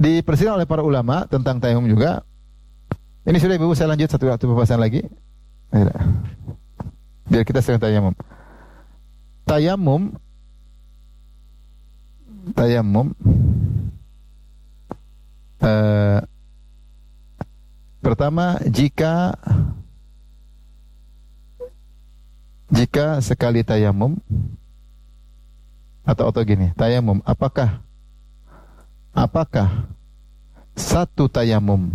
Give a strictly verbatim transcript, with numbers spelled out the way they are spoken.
dipersilakan oleh para ulama tentang tayamum juga. Ini sudah Ibu, saya lanjut satu waktu pembahasan lagi. Biar kita sering tayamum. Tayamum Tayamum uh, pertama, jika jika sekali tayamum atau atau gini, tayamum apakah apakah satu tayamum